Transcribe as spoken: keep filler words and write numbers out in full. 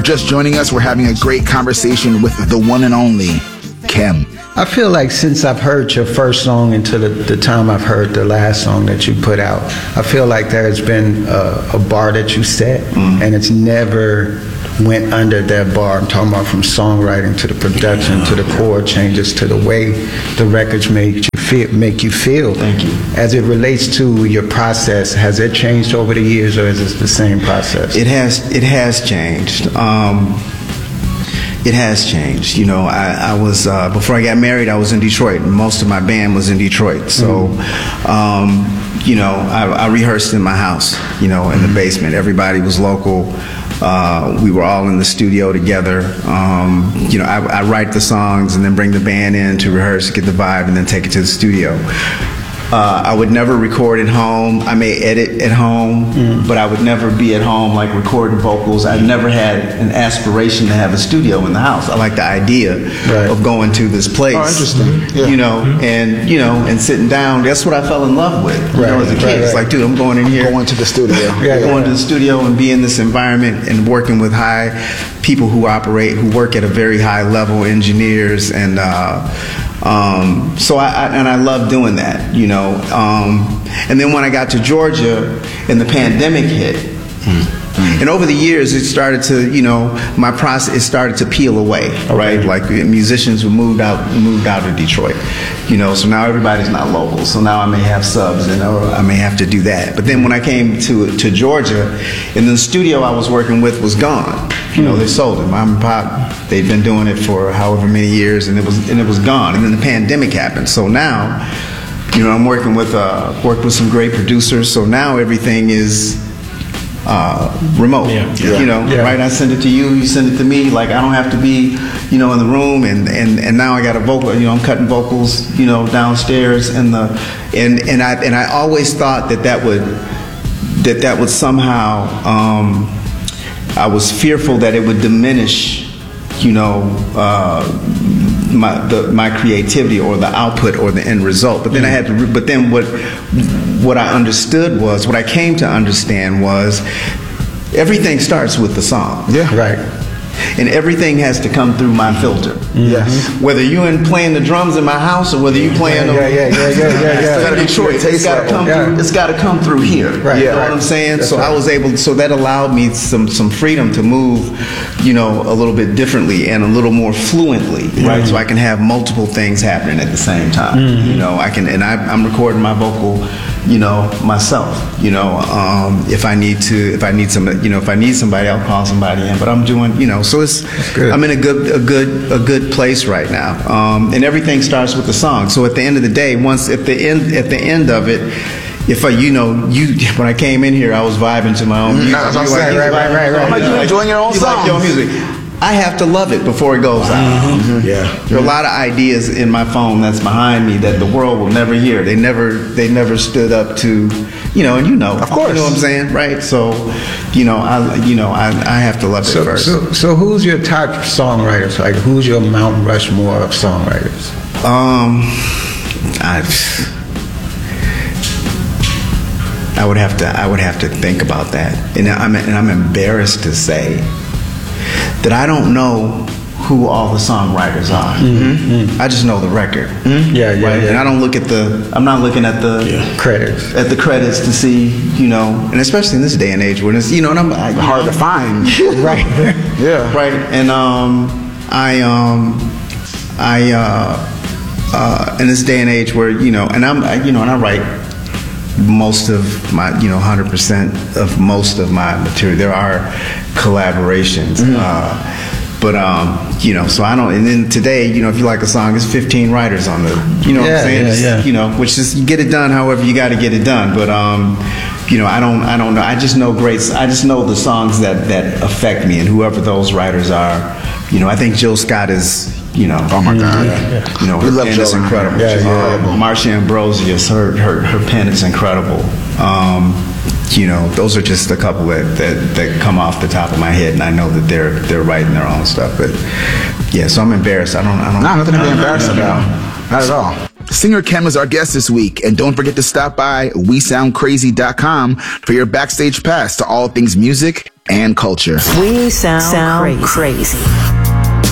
just joining us, we're having a great conversation with the one and only Kem. I feel like since I've heard your first song until the, the time I've heard the last song that you put out, I feel like there's been a, a bar that you set, mm-hmm. and it's never went under that bar. I'm talking about from songwriting to the production to the chord changes to the way the records make you feel. Make you feel. Thank you. As it relates to your process, has it changed over the years, or is it the same process? It has. It has changed. Um, It has changed. You know, I, I was, uh, before I got married, I was in Detroit. And most of my band was in Detroit. So, mm-hmm. um, you know, I, I rehearsed in my house, you know, in mm-hmm. the basement. Everybody was local. Uh, we were all in the studio together. Um, you know, I, I write the songs and then bring the band in to rehearse, get the vibe, and then take it to the studio. Uh, I would never record at home. I may edit at home, mm. but I would never be at home like recording vocals. I never had an aspiration to have a studio in the house. I like the idea right. of going to this place. Oh, interesting. Yeah. You know, mm-hmm. and you know, and sitting down. That's what I fell in love with. You right. know, as a kid, right, right. it's like, dude, I'm going in here, going to the studio, yeah, going yeah. to the studio and be in this environment and working with high people who operate, who work at a very high level, engineers and. Uh, Um, so I, I and I love doing that, you know. Um, and then when I got to Georgia and the pandemic hit, mm-hmm. and over the years it started to, you know, my process it started to peel away, okay. right? Like musicians who moved out moved out of Detroit, you know. So now everybody's not local. So now I may have subs, and or I may have to do that. But then when I came to to Georgia, and the studio I was working with was gone. You know, they sold it. Mom and Pop, they'd been doing it for however many years, and it was and it was gone. And then the pandemic happened. So now, you know, I'm working with uh, worked with some great producers. So now everything is uh, remote. Yeah. Yeah. You know, yeah. right? I send it to you, you send it to me. Like I don't have to be, you know, in the room. And, and, and now I got a vocal. You know, I'm cutting vocals, you know, downstairs in the and and I and I always thought that that would that that would somehow. Um, I was fearful that it would diminish, you know, uh, my the, my creativity or the output or the end result. But then mm-hmm. I had to. But then what what I understood was what I came to understand was everything starts with the song. Yeah. Right. And everything has to come through my filter. Yes. Whether you in playing the drums in my house or whether you playing yeah, yeah, yeah, yeah, yeah, yeah, yeah. Detroit, it's got to come yeah. through. It's got to come through here. Right. You know right. what I'm saying? That's so right. I was able. So that allowed me some some freedom to move, you know, a little bit differently and a little more fluently, mm-hmm. right? So I can have multiple things happening at the same time. Mm-hmm. You know, I can, and I, I'm recording my vocal, you know, myself. You know, um, if I need to, if I need some, you know, if I need somebody, I'll call somebody in. But I'm doing, you know, so it's. I'm in a good, a good, a good place right now, um, and everything starts with the song. So at the end of the day, once at the end, at the end of it, if I, you know, you when I came in here, I was vibing to my own music. Mm-hmm. Like, right, right, right, right, right. Like you enjoying your own you songs. Like your music. I have to love it before it goes out. Mm-hmm. Yeah, there are a lot of ideas in my phone that's behind me that the world will never hear. They never, they never stood up to, you know, and you know, of course, you know what I'm saying, right? So, you know, I, you know, I, I have to love so, it first. So, so who's your top songwriters? Like, who's your Mount Rushmore of songwriters? Um, I, I would have to, I would have to think about that, and I'm, and I'm embarrassed to say that I don't know who all the songwriters are. Mm-hmm. I just know the record. Mm-hmm. Yeah, yeah, right? yeah. And I don't look at the. I'm not looking at the yeah. credits. At the credits to see, you know, and especially in this day and age when it's, you know, and I'm I, hard know, to find. Right. Yeah. Right. And um, I um, I uh, uh, in this day and age where you know, and I'm, I, you know, and I write most of my, you know, one hundred percent of most of my material. There are collaborations. Mm-hmm. uh, but, um, you know, so I don't, and then today, you know, if you like a song, it's fifteen writers on the, you know yeah, what I'm saying? Yeah, yeah. You know, which is, you get it done however you got to get it done. But, um, you know, I don't, I don't know. I just know great, I just know the songs that, that affect me and whoever those writers are. You know, I think Jill Scott is, you know, oh my God, yeah, yeah. you know, we her love pen Jill. is incredible. Yeah, yeah, um, yeah. Marcia Ambrosius, her, her her pen is incredible. Um, you know, those are just a couple that, that that come off the top of my head, and I know that they're they're writing their own stuff. But yeah, so I'm embarrassed. I don't, I don't. Nah, nothing to be embarrassed no, no, about. no. Not at all. Singer Kem is our guest this week, and don't forget to stop by we sound crazy dot com for your backstage pass to all things music and culture. We sound, sound crazy. crazy.